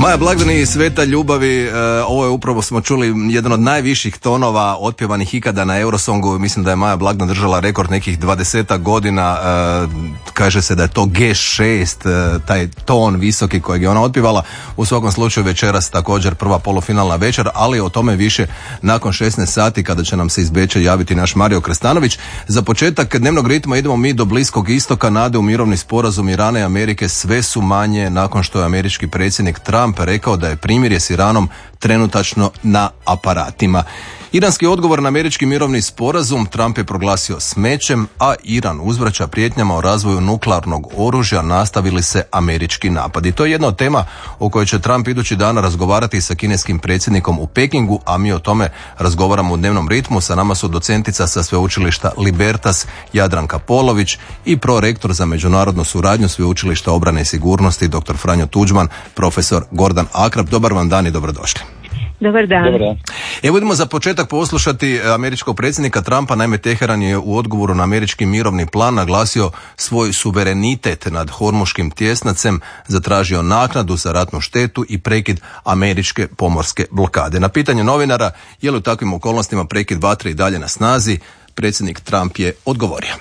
Maja blagdani i sveta ljubavi, ovo je upravo smo čuli jedan od najviših tonova otpjevanih ikada na Eurosongu. Mislim da je Maja Blagdan držala rekord nekih 20 godina, kaže se da je to G6, taj ton visoki kojeg je ona otpjevala. U svakom slučaju večeras također prva polufinalna večer, ali o tome više nakon 16 sati kada će nam se iz Beča javiti naš Mario Krstanović. Za početak dnevnog ritma idemo mi do Bliskog istoka. Nade u mirovni sporazum Irana i Amerike sve su manje nakon što je američki predsjednik Trump rekao da je primirje s Iranom trenutačno na aparatima. Iranski odgovor na američki mirovni sporazum Trump je proglasio smećem, a Iran uzvraća prijetnjama o razvoju nuklearnog oružja, nastavili se američki napadi. To je jedna od tema o kojoj će Trump idući dana razgovarati sa kineskim predsjednikom u Pekingu, a mi o tome razgovaramo u dnevnom ritmu. Sa nama su docentica sa sveučilišta Libertas Jadranka Polović i prorektor za međunarodnu suradnju sveučilišta obrane i sigurnosti dr. Franjo Tuđman, profesor Gordan Akrap. Dobar vam dan i dobrodošli. Dobar dan. Dobar dan. Evo idemo za početak poslušati američkog predsjednika Trumpa. Naime, Teheran je u odgovoru na američki mirovni plan naglasio svoj suverenitet nad Hormuškim tjesnacem, zatražio naknadu za ratnu štetu i prekid američke pomorske blokade. Na pitanje novinara je li u takvim okolnostima prekid vatre i dalje na snazi, predsjednik Trump je odgovorio.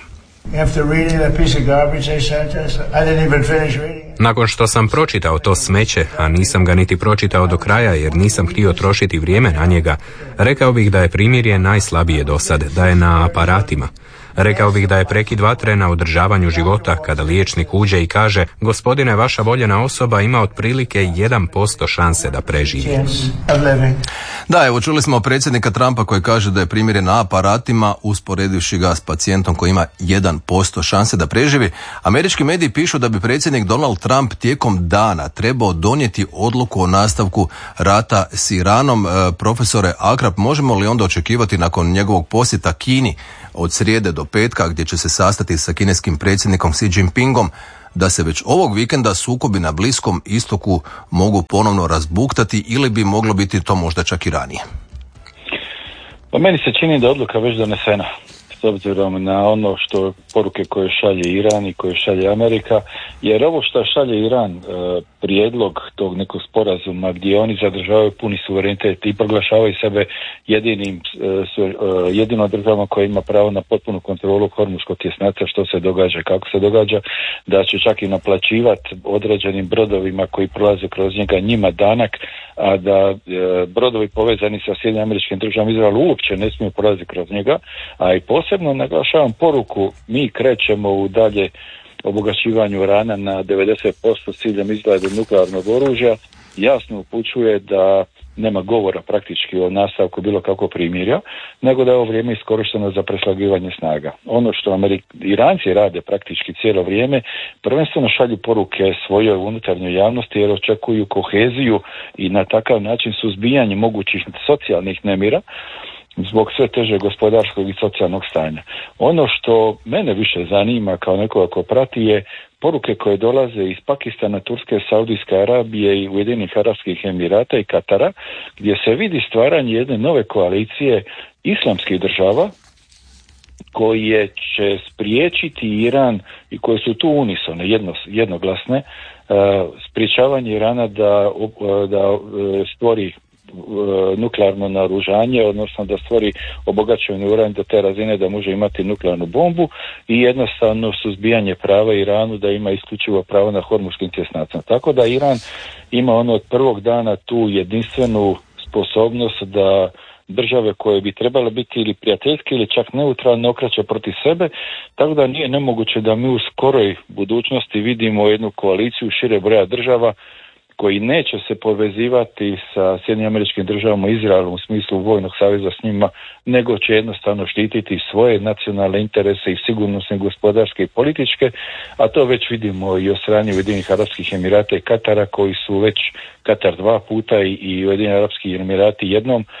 Nakon što sam pročitao to smeće, a nisam ga niti pročitao do kraja jer nisam htio trošiti vrijeme na njega, rekao bih da je primirje najslabije do sad, da je na aparatima. Rekao bih da je prekid vatre na održavanju života kada liječnik uđe i kaže: gospodine, vaša voljena osoba ima otprilike 1% šanse da preživi. Da, evo čuli smo predsjednika Trumpa koji kaže da je primirje na aparatima, usporedivši ga s pacijentom koji ima 1% šanse da preživi. Američki mediji pišu da bi predsjednik Donald Trump tijekom dana trebao donijeti odluku o nastavku rata s Iranom. Profesore Akrap, možemo li onda očekivati nakon njegovog posjeta Kini od srijede do petka, gdje će se sastati sa kineskim predsjednikom Xi Jinpingom, da se već ovog vikenda sukobi na Bliskom istoku mogu ponovno razbuktati ili bi moglo biti to možda čak i ranije? Pa meni se čini da je odluka već donesena, s obzirom na ono što poruke koje šalje Iran i koje šalje Amerika, jer ovo što šalje Iran, prijedlog tog nekog sporazuma gdje oni zadržavaju puni suverenitet i proglašavaju sebe jedinom državom koja ima pravo na potpunu kontrolu Hormuškog tjesnaca, što se događa, kako se događa, da će čak i naplaćivati određenim brodovima koji prolaze kroz njega njima danak, a da brodovi povezani sa Sjedinjenim Američkim Državama i Izraelom uopće ne smiju prolaziti kroz njega, a i posebno naglašavam poruku, mi krećemo u dalje obogaćivanju urana na 90% s ciljem izrade nuklearnog oružja, jasno upućuje da nema govora praktički o nastavku bilo kako primirja, nego da je ovo vrijeme iskorišteno za preslagivanje snaga. Ono što Iranci rade praktički cijelo vrijeme, prvenstveno šalju poruke svojoj unutarnjoj javnosti jer očekuju koheziju i na takav način suzbijanje mogućih socijalnih nemira zbog sve teže gospodarskog i socijalnog stanja. Ono što mene više zanima kao nekoga ko prati je poruke koje dolaze iz Pakistana, Turske, Saudijske Arabije i Ujedinjenih Arapskih Emirata i Katara, gdje se vidi stvaranje jedne nove koalicije islamskih država koje će spriječiti Iran i koje su tu unisone, jednoglasne, spriječavanje Irana da stvori nuklearno naoružanje, odnosno da stvori obogaćeni uran do te razine da može imati nuklearnu bombu i jednostavno suzbijanje prava Iranu da ima isključivo pravo na Hormuškim tjesnacom. Tako da Iran ima od prvog dana tu jedinstvenu sposobnost da države koje bi trebale biti ili prijateljske ili čak neutralne okreće protiv sebe, tako da nije nemoguće da mi u skoroj budućnosti vidimo jednu koaliciju šire broja država koji neće se povezivati sa Sjedinjenim Američkim Državama i Izraelom u smislu vojnog saveza s njima, nego će jednostavno štititi svoje nacionalne interese i sigurnosne, gospodarske i političke, a to već vidimo i od strane Ujedinjenih Arapskih Emirata i Katara, koji su već Katar 2 puta i Ujedinjeni Arapski Emirati jednom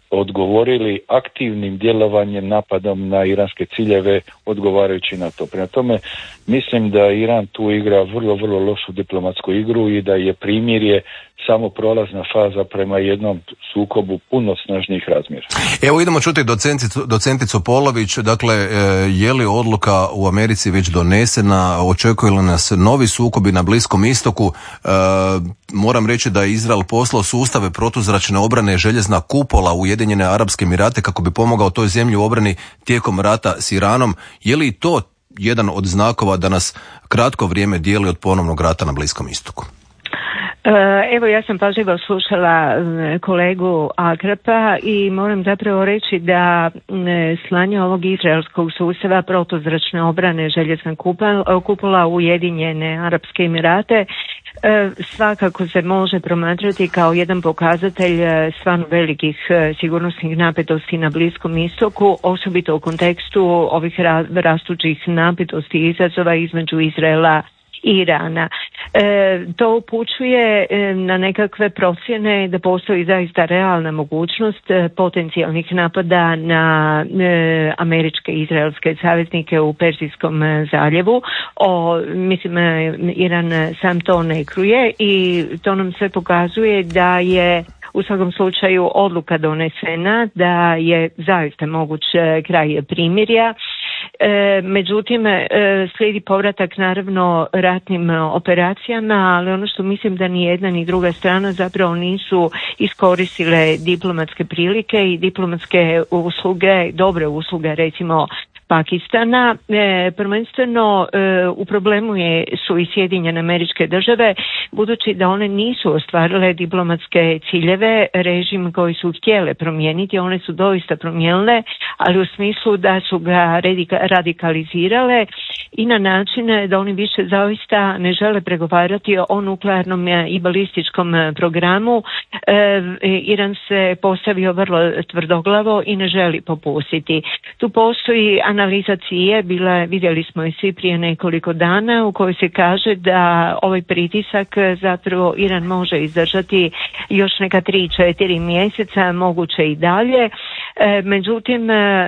odgovorili aktivnim djelovanjem, napadom na iranske ciljeve, odgovarajući na to. Prema tome, mislim da Iran tu igra vrlo, vrlo lošu diplomatsku igru i da je primirje samo prolazna faza prema jednom sukobu puno snažnijih razmjera. Evo idemo čuti docenticu Polović, dakle je li odluka u Americi već donesena, očekuju li nas novi sukobi na Bliskom istoku? Moram reći da je Izrael poslao sustave protuzračne obrane željezna kupola u Ujedinjene Arapske Emirate kako bi pomogao toj zemlji u obrani tijekom rata s Iranom. Je li to jedan od znakova da nas kratko vrijeme dijeli od ponovnog rata na Bliskom istoku? Evo, ja sam pažljivo slušala kolegu Akrapa i moram zapravo reći da slanje ovog izraelskog sustava protuzračne obrane željezna kupola u Ujedinjene Arapske Emirate svakako se može promatrati kao jedan pokazatelj stvarno velikih sigurnosnih napetosti na Bliskom istoku, osobito u kontekstu ovih rastućih napetosti i izazova između Izraela i Irana. To upućuje na nekakve procjene da postoji zaista realna mogućnost potencijalnih napada na američke i izraelske saveznike u Perzijskom zaljevu. Mislim, Iran sam to ne krije i to nam sve pokazuje da je u svakom slučaju odluka donesena, da je zaista moguć kraj primirja. Međutim, slijedi povratak naravno ratnim operacijama, ali ono što mislim da ni jedna ni druga strana zapravo nisu iskoristile diplomatske prilike i diplomatske usluge, dobre usluge recimo Pakistana. Prvenstveno u problemu su i Sjedinjene Američke Države, budući da one nisu ostvarile diplomatske ciljeve, režim koji su htjele promijeniti, one su doista promijenile, ali u smislu da su ga radikalizirale i na način da oni više zaista ne žele pregovarati o nuklearnom i balističkom programu. Iran se postavio vrlo tvrdoglavo i ne želi popustiti. Tu postoji analiza CIA, vidjeli smo i svi prije nekoliko dana, u kojoj se kaže da ovaj pritisak zapravo Iran može izdržati još neka 3-4 mjeseca, moguće i dalje. Međutim,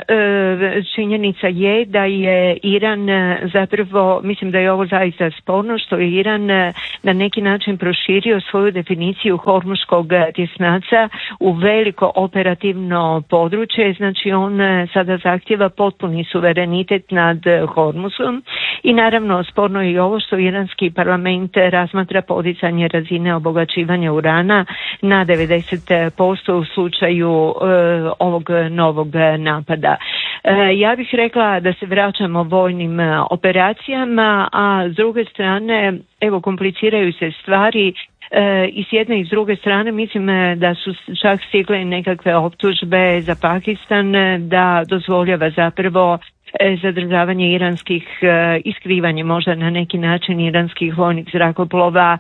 činjenica je da je Iran zapravo, mislim da je ovo zaista sporno, što je Iran na neki način proširio svoju definiciju hormuškog tjesnaca u veliko operativno područje, znači on sada zahtjeva potpuni suverenitet nad Hormuzom i naravno sporno je i ovo što iranski parlament razmatra podizanje razine obogaćivanja urana na 90% u slučaju ovog novog napada. Ja bih rekla da se vraćamo vojnim operacijama, a s druge strane evo kompliciraju se stvari i s jedne i s druge strane mislim da su čak stigle nekakve optužbe za Pakistan da dozvoljava zapravo zadržavanje iranskih i skrivanje možda na neki način iranskih vojnih zrakoplova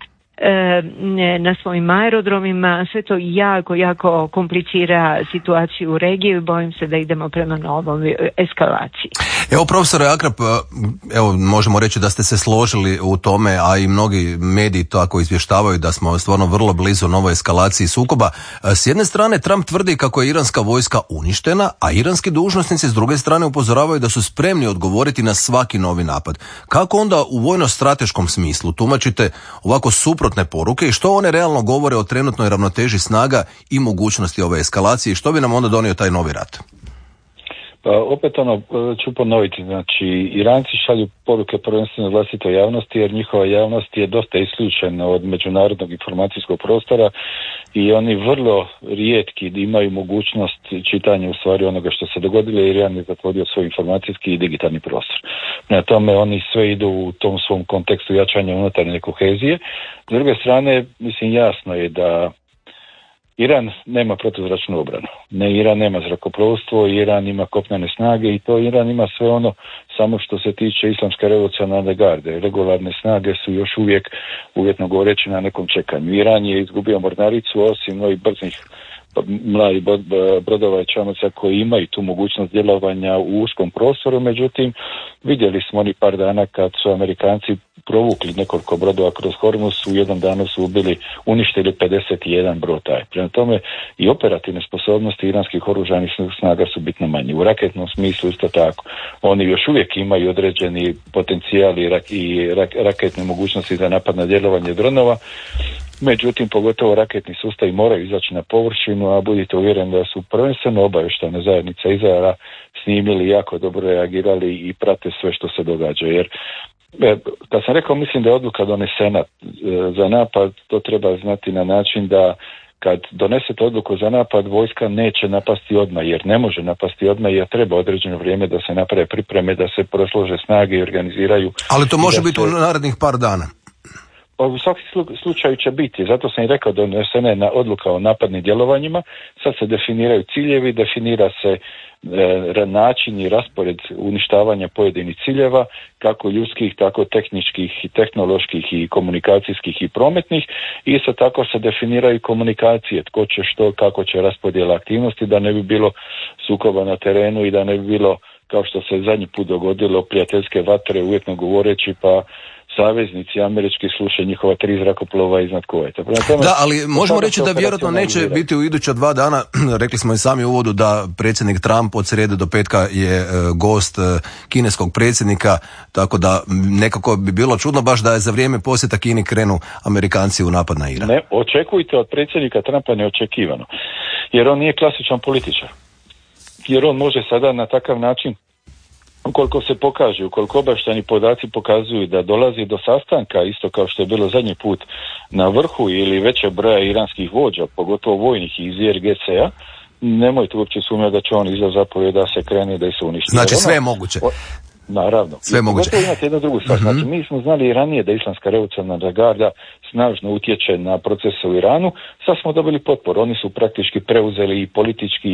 na svojim aerodromima. Sve to jako komplicira situaciju u regiji i bojim se da idemo prema novoj eskalaciji. Evo profesore Akrap, evo možemo reći da ste se složili u tome, a i mnogi mediji tako izvještavaju da smo stvarno vrlo blizu novoj eskalaciji sukoba. S jedne strane Trump tvrdi kako je iranska vojska uništena, a iranski dužnosnici s druge strane upozoravaju da su spremni odgovoriti na svaki novi napad. Kako onda u vojno-strateškom smislu tumačite ovako suprotne poruke i što one realno govore o trenutnoj ravnoteži snaga i mogućnosti ove eskalacije i što bi nam onda donio taj novi rat? Pa opet ću ponoviti, znači Iranci šalju poruke prvenstveno vlastitoj javnosti jer njihova javnost je dosta isključena od međunarodnog informacijskog prostora i oni vrlo rijetki imaju mogućnost čitanja u stvari onoga što se dogodilo jer Iran je zatvorio svoj informacijski i digitalni prostor. Na tome oni sve idu u tom svom kontekstu jačanja unutarnje kohezije. S druge strane, mislim jasno je da Iran nema protuzračnu obranu. Iran nema zrakoplovstvo, Iran ima kopnene snage i to Iran ima sve ono samo što se tiče Islamske revolucionarne garde. Regularne snage su još uvijek, uvjetno govoreći, na nekom čekanju. Iran je izgubio mornaricu, osim novih mladih brodova i čamaca koji imaju tu mogućnost djelovanja u uskom prostoru, međutim vidjeli smo oni par dana kad su Amerikanci provukli nekoliko brodova kroz Hormuz, u jednom danu su uništili 51 brod taj. Prema tome i operativne sposobnosti iranskih oružanih snaga su bitno manje. U raketnom smislu isto tako. Oni još uvijek imaju određeni potencijal i raketne mogućnosti za napad na djelovanje dronova, međutim pogotovo raketni sustavi moraju izaći na površinu, a budite uvjereni da su prvenstveno obavještajna zajednica Izraela snimili, jako dobro reagirali i prate sve što se događa. Jer kad sam rekao, mislim da je odluka donesena za napad, to treba znati na način da kad donesete odluku za napad, vojska neće napasti odmah, jer ne može napasti odmah, jer treba određeno vrijeme da se naprave pripreme, da se proslože snage i organiziraju. Ali to može biti u narednih par dana. U svakom slučaju će biti, zato sam i rekao da donesena je odluka o napadnim djelovanjima, sad se definiraju ciljevi, definira se način i raspored uništavanja pojedinih ciljeva, kako ljudskih, tako tehničkih i tehnoloških i komunikacijskih i prometnih. Isto tako se definiraju komunikacije, tko će što, kako će raspodjela aktivnosti, da ne bi bilo sukoba na terenu i da ne bi bilo, kao što se zadnji put dogodilo, prijateljske vatre, uvjetno govoreći, pa saveznici američki slušaju njihova 3 zrakoplova iznad Kuvajta. Da, ali možemo reći da vjerojatno neće biti u iduća 2 dana, rekli smo i sami u uvodu da predsjednik Trump od srijede do petka je gost kineskog predsjednika, tako da nekako bi bilo čudno baš da je za vrijeme posjeta Kini krenu Amerikanci u napad na Iran. Ne, očekujte od predsjednika Trumpa neočekivano, jer on nije klasičan političar. Jer on može sada na takav način, ukoliko se pokaže, ukoliko obavještajni podaci pokazuju da dolazi do sastanka, isto kao što je bilo zadnji put na vrhu ili većeg broja iranskih vođa, pogotovo vojnih iz IRGC-a, nemojte uopće sumnjati da će on iza zapovjed da se krene da se uništi. Znači sve je moguće. Naravno. Sve moguće. Pogotovo imate jednu drugu stvar. Znači mi smo znali i ranije da Islamska revolucionarna garda snažno utječe na procese u Iranu. Sad smo dobili potporu. Oni su praktički preuzeli i politički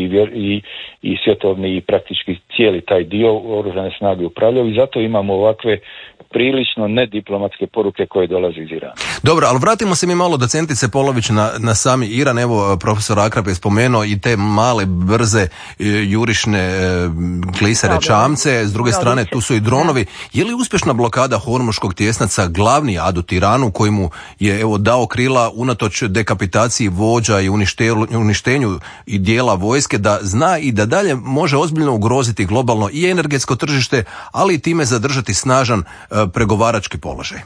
i svjetovni i praktički cijeli taj dio oružane snage upravljaju i zato imamo ovakve prilično nediplomatske poruke koje dolaze iz Irana. Dobro, ali vratimo se mi malo docentice Polović na sami Iran. Evo, profesor Akrap je spomenuo i te male, brze, jurišne klisere čamce. S druge strane, tu su i dronovi. Je li uspješna blokada Hormuškog tjesnaca glavni adut Iranu koji mu je dao krila unatoč dekapitaciji vođa i uništenju i dijela vojske, da zna i da dalje može ozbiljno ugroziti globalno i energetsko tržište, ali i time zadržati snažan pregovarački položaj?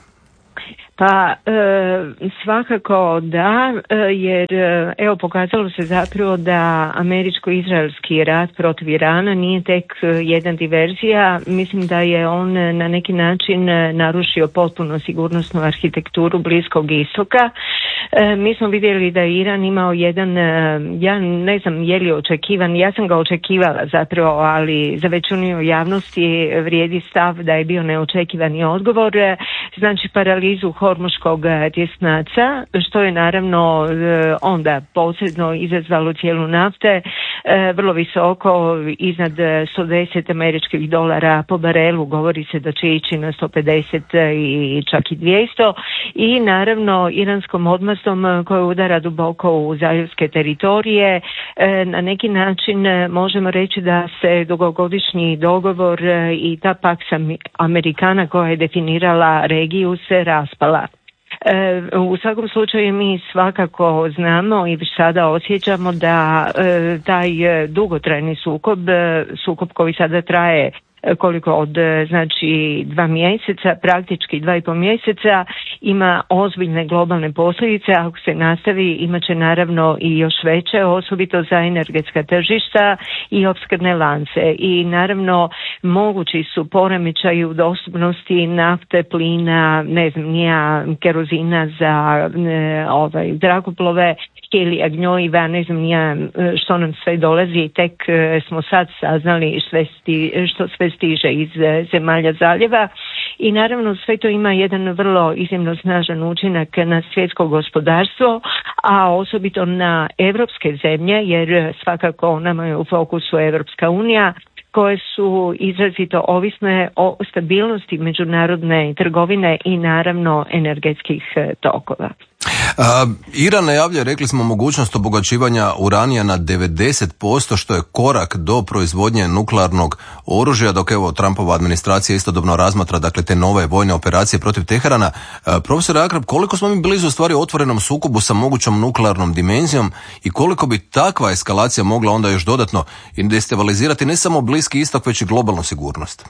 Pa svakako da, jer evo pokazalo se zapravo da američko-izraelski rat protiv Irana nije tek jedna diverzija. Mislim da je on na neki način narušio potpuno sigurnosnu arhitekturu Bliskog istoka. Mi smo vidjeli da je Iran imao jedan, ja ne znam je li očekivan, ja sam ga očekivala zapravo, ali za većinu javnosti vrijedi stav da je bio neočekivani odgovor, znači paralizu Hormuškog tjesnaca, što je naravno onda posredno izazvalo cijelu nafte vrlo visoko, iznad $110 američkih po barelu, govori se da će ići na 150 i čak i 200, i naravno iranskom odmazdom koja udara duboko u zaljevske teritorije. Na neki način možemo reći da se dugogodišnji dogovor i ta Pax Americana koja je definirala regiju se raspala. U svakom slučaju mi svakako znamo i već sada osjećamo da taj dugotrajni sukob koji sada traje koliko od znači 2 mjeseca, praktički 2,5 mjeseca, ima ozbiljne globalne posljedice. Ako se nastavi, imat će naravno i još veće, osobito za energetska tržišta i opskrbne lance. I naravno mogući su poremećaji u dostupnosti nafte, plina, ne znam, kerozina za zrakoplove, helija, gnjojiva, ne znam nija što nam sve dolazi, tek smo sad saznali što sve stiže iz zemalja zaljeva, i naravno sve to ima jedan vrlo iznimno snažan učinak na svjetsko gospodarstvo, a osobito na evropske zemlje, jer svakako nama je u fokusu Evropska unija, koje su izrazito ovisne o stabilnosti međunarodne trgovine i naravno energetskih tokova. Iran najavljuje, rekli smo, mogućnost obogaćivanja uranija na 90%, što je korak do proizvodnje nuklearnog oružja, dok evo Trumpova administracija istodobno razmatra dakle te nove vojne operacije protiv Teherana. Profesor Akrap, koliko smo mi blizu u stvari otvorenom sukobu sa mogućom nuklearnom dimenzijom i koliko bi takva eskalacija mogla onda još dodatno destabilizirati ne samo Bliski istok, već i globalnu sigurnost?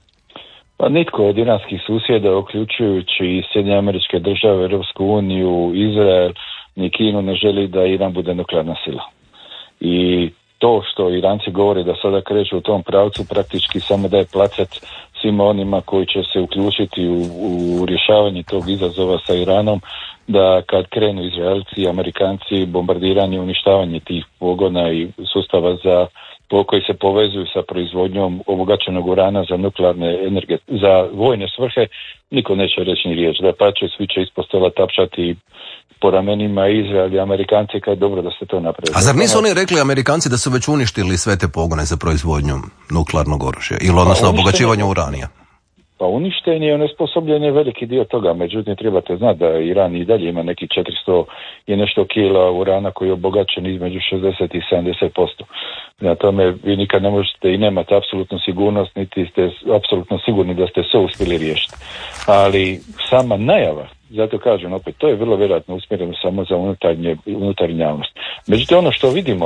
Pa nitko od iranskih susjeda, uključujući i Sjedinjene Američke Države, Europsku uniju, Izrael, ni Kinu, ne želi da Iran bude nuklearna sila. I to što Iranci govore da sada kreću u tom pravcu praktički samo daje placet svima onima koji će se uključiti u rješavanje tog izazova sa Iranom, da kad krenu Izraelci i Amerikanci bombardiranje i uništavanje tih pogona i sustava koji se povezuju sa proizvodnjom obogaćenog urana za nuklearne za vojne svrhe, niko neće reći ni riječ. Da pače, svi će ispod stola tapšati po ramenima Izrael i Amerikanci, kad dobro da ste to napravili. A zar nisu oni rekli, Amerikanci, da su već uništili sve te pogone za proizvodnju nuklearnog oružja ili odnosno obogaćivanje uranija? Pa uništen je, onesposobljen je veliki dio toga, međutim trebate znati da Iran i dalje ima neki 400 i nešto kila urana koji je obogaćen između 60 i 70%. Na tome vi nikad ne možete i nemate apsolutnu sigurnost, niti ste apsolutno sigurni da ste sve uspjeli riješiti. Ali sama najava, zato kažem opet, to je vrlo vjerojatno usmjereno samo za unutarnju javnost. Međutim, ono što vidimo,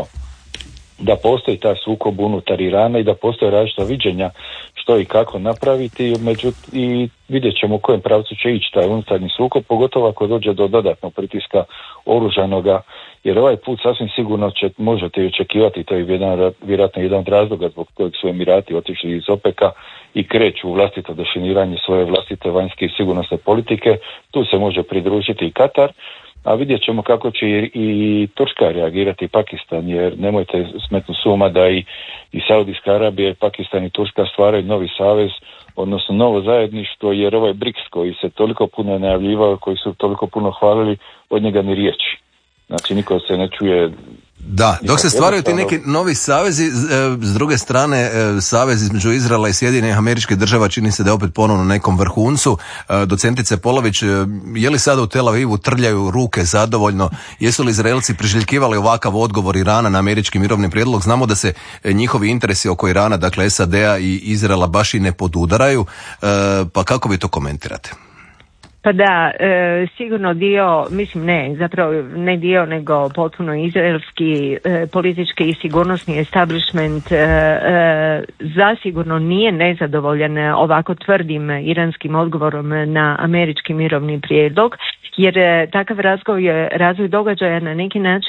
da postoji taj sukob unutar Irana i da postoje različita viđenja što i kako napraviti i vidjet ćemo u kojem pravcu će ići taj unutarnji sukob, pogotovo ako dođe do dodatnog pritiska oružanoga, jer ovaj put sasvim sigurno možete i očekivati, to je vjerojatno jedan od razloga zbog kojeg su Emirati otišli iz OPEC-a i kreću u vlastito definiranje svoje vlastite vanjske i sigurnosne politike. Tu se može pridružiti i Katar, a vidjet ćemo kako će i Turska reagirati, Pakistan, jer nemojte smetnuti suma da i Saudijska Arabija, Pakistan i Turska stvaraju novi savez, odnosno novo zajedništvo, jer ovaj BRICS koji se toliko puno najavljivao, koji su toliko puno hvalili, od njega ni riječi. Znači niko se ne čuje. Da, dok se stvaraju ti neki novi savezi, s druge strane savez između Izraela i Sjedinjenih Američkih Država čini se da je opet ponovno na nekom vrhuncu. Docentice Polović, je li sada u Tel Avivu trljaju ruke zadovoljno? Jesu li Izraelci priželjkivali ovakav odgovor Irana na američki mirovni prijedlog? Znamo da se njihovi interesi oko Irana, dakle SAD-a i Izraela, baš i ne podudaraju, pa kako vi to komentirate? Pa da, sigurno dio, ne dio, nego potpuno izraelski politički i sigurnosni establishment zasigurno nije nezadovoljan ovako tvrdim iranskim odgovorom na američki mirovni prijedlog, jer takav razvoj događaja na neki način